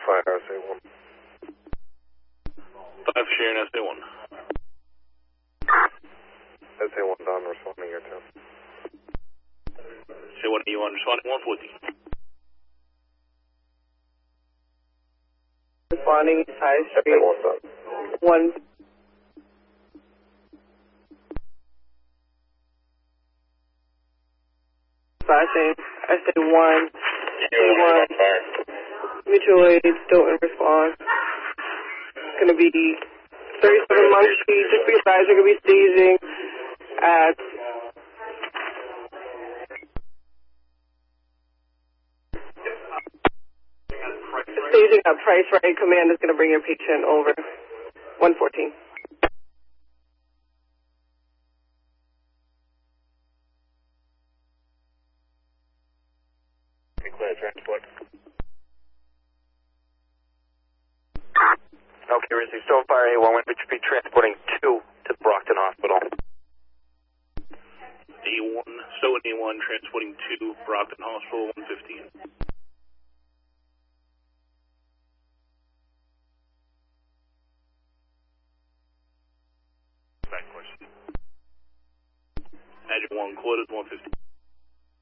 5 SA1. 5 Sharon, SA1. SA1 Don responding your 10. SA1 E1 responding 140. Responding High Street. SA1 Don. 1. Flashing SA1. A1. Mutual aid still in response. It's going to be 37 Monk Street. Just be advised, we're going to be staging at Price Right. Command is going to bring your patient over. 114. Clear transport. Okay, Rizzy, Stonefire A1, we should be transporting 2 to Brockton Hospital. A1, Stowen A1 transporting 2, Brockton Hospital 115. Back question. Agent 1, quarters 115.